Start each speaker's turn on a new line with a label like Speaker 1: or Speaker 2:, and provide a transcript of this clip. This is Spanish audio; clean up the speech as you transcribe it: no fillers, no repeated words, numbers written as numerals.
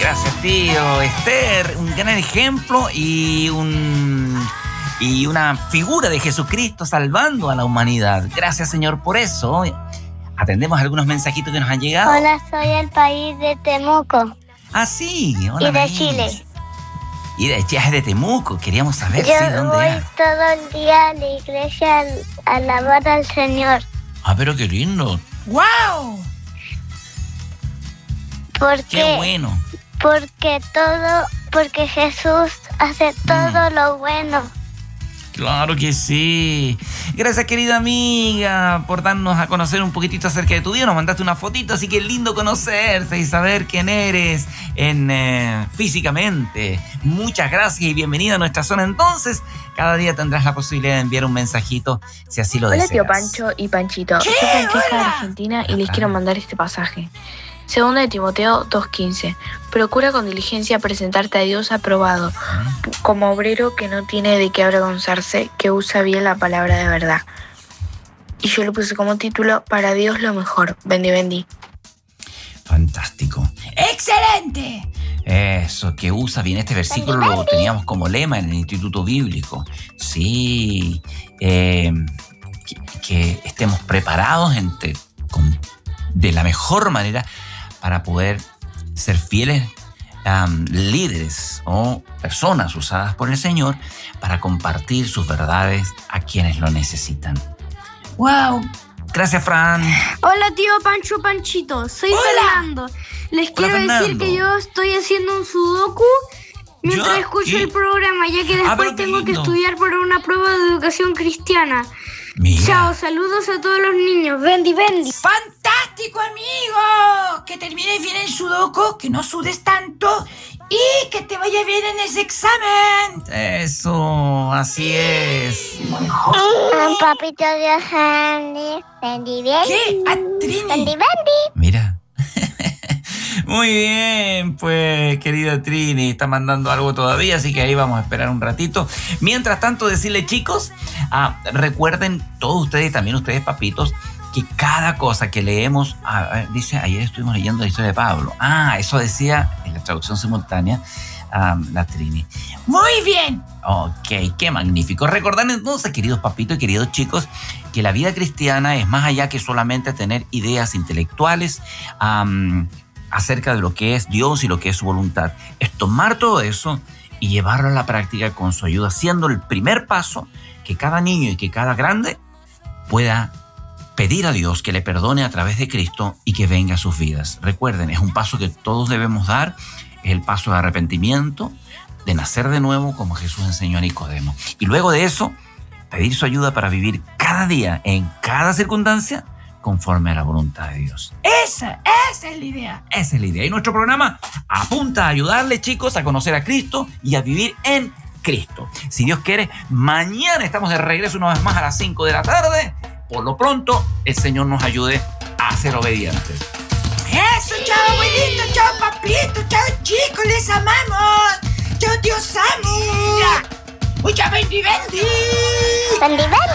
Speaker 1: Gracias, tío. Esther, un gran ejemplo y una figura de Jesucristo salvando a la humanidad. Gracias, Señor, por eso. Atendemos algunos mensajitos que nos han llegado.
Speaker 2: Hola, soy del país de Temuco.
Speaker 1: Ah, sí. Hola,
Speaker 2: y de
Speaker 1: Maris.
Speaker 2: Chile.
Speaker 1: Y de Chile, de Temuco. Queríamos saber
Speaker 2: Yo
Speaker 1: dónde
Speaker 2: voy
Speaker 1: era.
Speaker 2: todo el día a la iglesia a alabar al Señor.
Speaker 1: Ah, pero qué lindo.
Speaker 3: ¡Wow!
Speaker 1: Qué bueno.
Speaker 2: Porque Jesús hace todo lo bueno.
Speaker 1: Claro que sí. Gracias, querida amiga, por darnos a conocer un poquitito acerca de tu vida. Nos mandaste una fotito, así que es lindo conocerte y saber quién eres físicamente. Muchas gracias y bienvenida a nuestra zona. Entonces, cada día tendrás la posibilidad de enviar un mensajito, si así lo deseas.
Speaker 4: Hola, tío Pancho y Panchito. Soy Francesca de Argentina y les quiero mandar este pasaje. Segunda de Timoteo 2:15. Procura con diligencia presentarte a Dios aprobado, como obrero que no tiene de qué avergonzarse, que usa bien la palabra de verdad. Y yo le puse como título, para Dios lo mejor. Bendi.
Speaker 1: Fantástico.
Speaker 3: ¡Excelente!
Speaker 1: Eso, que usa bien este versículo, lo teníamos como lema en el Instituto Bíblico. Sí, que estemos preparados de la mejor manera para poder ser fieles líderes o personas usadas por el Señor para compartir sus verdades a quienes lo necesitan.
Speaker 3: ¡Wow!
Speaker 1: Gracias, Fran.
Speaker 5: Hola, tío Pancho, Panchito. Soy Fernando. Les quiero decir que yo estoy haciendo un sudoku mientras escucho el programa, ya que después tengo que estudiar para una prueba de educación cristiana.
Speaker 1: Mira.
Speaker 5: Chao, saludos a todos los niños. Bendi.
Speaker 3: ¡Fantástico, amigo! Que termines bien el sudoku, que no sudes tanto y que te vaya bien en ese examen.
Speaker 1: Eso, así es.
Speaker 2: Papito Dios, Bendi.
Speaker 3: ¿Qué? ¿A Trini?
Speaker 2: Bendi.
Speaker 1: Mira. Muy bien, pues, querida Trini, está mandando algo todavía, así que ahí vamos a esperar un ratito. Mientras tanto, decirle, chicos, recuerden todos ustedes, también ustedes, papitos, que cada cosa que leemos, dice, ayer estuvimos leyendo la historia de Pablo. Eso decía en la traducción simultánea la Trini.
Speaker 3: Muy bien.
Speaker 1: Ok, qué magnífico. Recordad entonces, queridos papitos y queridos chicos, que la vida cristiana es más allá que solamente tener ideas intelectuales acerca de lo que es Dios y lo que es su voluntad. Es tomar todo eso y llevarlo a la práctica con su ayuda, siendo el primer paso que cada niño y que cada grande pueda pedir a Dios que le perdone a través de Cristo y que venga a sus vidas. Recuerden, es un paso que todos debemos dar, es el paso de arrepentimiento, de nacer de nuevo como Jesús enseñó a Nicodemo. Y luego de eso, pedir su ayuda para vivir cada día, en cada circunstancia, conforme a la voluntad de Dios.
Speaker 3: Esa es la idea.
Speaker 1: Esa es la idea. Y nuestro programa apunta a ayudarles, chicos, a conocer a Cristo y a vivir en Cristo. Si Dios quiere, mañana estamos de regreso una vez más a las 5 de la tarde. Por lo pronto, el Señor nos ayude a ser obedientes.
Speaker 3: Eso, chao, abuelito, chao, papito, chao, chicos, les amamos. Chao, Dios amo. Mucha Bendi.
Speaker 2: Bendi.